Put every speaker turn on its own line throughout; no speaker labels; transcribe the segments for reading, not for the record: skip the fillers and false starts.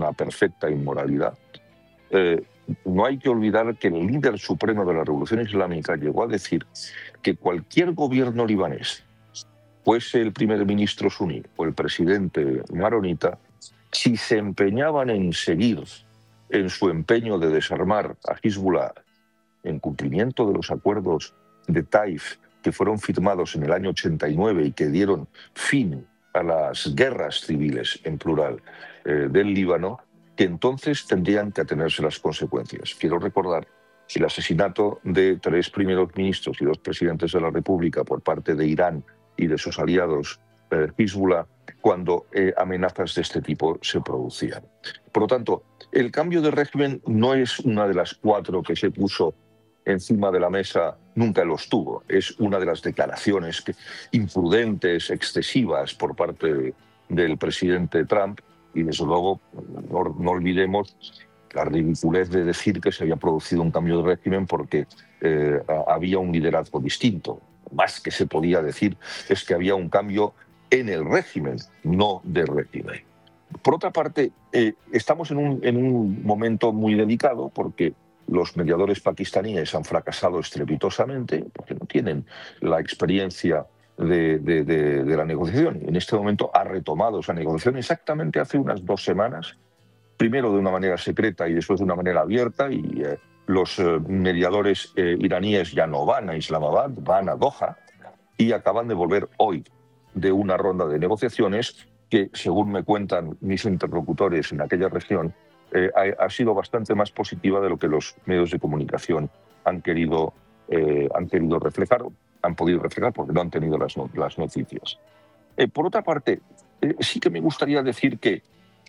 una perfecta inmoralidad. No hay que olvidar que el líder supremo de la Revolución Islámica llegó a decir que cualquier gobierno libanés, fuese el primer ministro suní o el presidente maronita, si se empeñaban en seguir en su empeño de desarmar a Hezbollah en cumplimiento de los acuerdos de Taif que fueron firmados en el año 89 y que dieron fin a las guerras civiles, en plural, del Líbano, que entonces tendrían que atenerse las consecuencias. Quiero recordar el asesinato de 3 primeros ministros y 2 presidentes de la República por parte de Irán y de sus aliados Hezbollah cuando amenazas de este tipo se producían. Por lo tanto, el cambio de régimen no es una de las 4 que se puso encima de la mesa, nunca lo estuvo. Es una de las declaraciones imprudentes, excesivas por parte del presidente Trump y, desde luego, no olvidemos la ridiculez de decir que se había producido un cambio de régimen porque había un liderazgo distinto. Más que se podía decir es que había un cambio en el régimen, no de régimen. Por otra parte, estamos en un momento muy delicado porque los mediadores pakistaníes han fracasado estrepitosamente porque no tienen la experiencia de la negociación. En este momento ha retomado esa negociación exactamente hace unas 2 semanas, primero de una manera secreta y después de una manera abierta, y los mediadores iraníes ya no van a Islamabad, van a Doha y acaban de volver hoy de una ronda de negociaciones que, según me cuentan mis interlocutores en aquella región, ha sido bastante más positiva de lo que los medios de comunicación han querido reflejar, han podido reflejar porque no han tenido las noticias. Por otra parte, sí que me gustaría decir que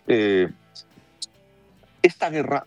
esta guerra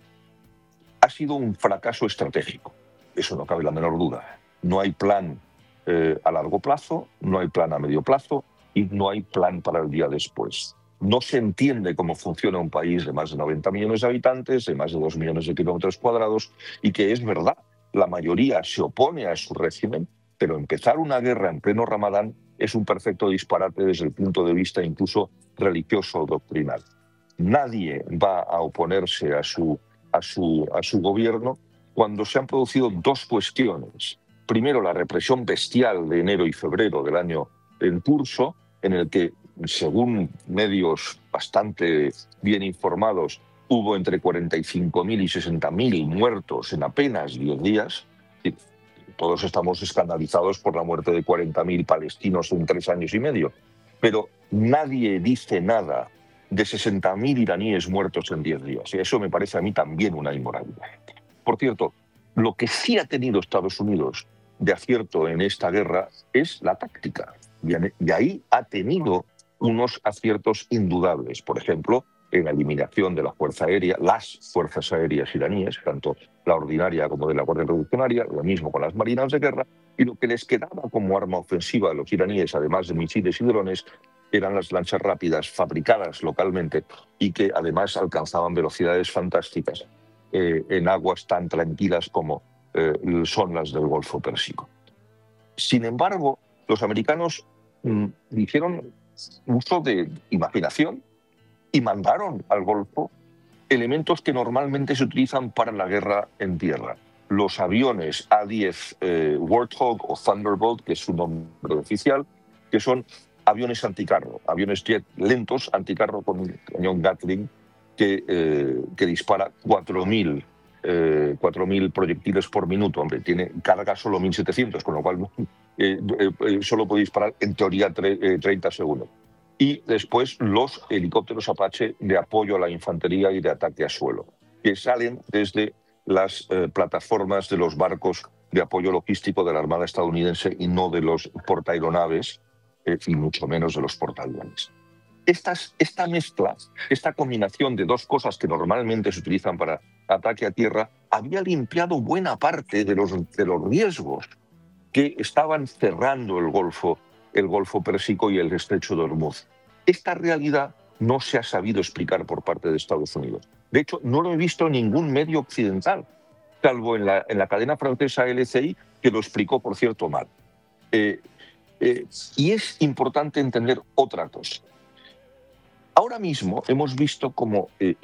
ha sido un fracaso estratégico. Eso no cabe la menor duda. No hay plan a largo plazo, no hay plan a medio plazo y no hay plan para el día después. No se entiende cómo funciona un país de más de 90 millones de habitantes, de más de 2 millones de kilómetros cuadrados, y que es verdad, la mayoría se opone a su régimen, pero empezar una guerra en pleno Ramadán es un perfecto disparate desde el punto de vista incluso religioso o doctrinal. Nadie va a oponerse a su gobierno cuando se han producido 2 cuestiones. Primero, la represión bestial de enero y febrero del año en curso, en el que, según medios bastante bien informados, hubo entre 45.000 y 60.000 muertos en apenas 10 días. Todos estamos escandalizados por la muerte de 40.000 palestinos en 3 años y medio, pero nadie dice nada de 60.000 iraníes muertos en 10 días. Y eso me parece a mí también una inmoralidad. Por cierto, lo que sí ha tenido Estados Unidos de acierto en esta guerra es la táctica. Y ahí ha tenido unos aciertos indudables. Por ejemplo, en la eliminación de la Fuerza Aérea, las fuerzas aéreas iraníes, tanto la ordinaria como de la Guardia Revolucionaria, lo mismo con las marinas de guerra, y lo que les quedaba como arma ofensiva a los iraníes, además de misiles y drones, eran las lanchas rápidas fabricadas localmente y que además alcanzaban velocidades fantásticas en aguas tan tranquilas como son las del Golfo Pérsico. Sin embargo, los americanos hicieron uso de imaginación y mandaron al Golfo elementos que normalmente se utilizan para la guerra en tierra. Los aviones A-10 Warthog o Thunderbolt, que es su nombre oficial, que son aviones anticarro, aviones jet lentos anticarro con un cañón Gatling que dispara 4.000 proyectiles por minuto. Hombre, carga solo 1.700, con lo cual solo puede disparar en teoría 30 segundos. Y después los helicópteros Apache de apoyo a la infantería y de ataque a suelo, que salen desde las plataformas de los barcos de apoyo logístico de la Armada estadounidense y no de los portaaeronaves y mucho menos de los portaaviones. Esta mezcla, esta combinación de 2 cosas que normalmente se utilizan para ataque a tierra, había limpiado buena parte de los riesgos que estaban cerrando el Golfo Pérsico y el Estrecho de Hormuz. Esta realidad no se ha sabido explicar por parte de Estados Unidos. De hecho, no lo he visto en ningún medio occidental, salvo en la cadena francesa LCI, que lo explicó, por cierto, mal. Y es importante entender otra cosa. Ahora mismo hemos visto como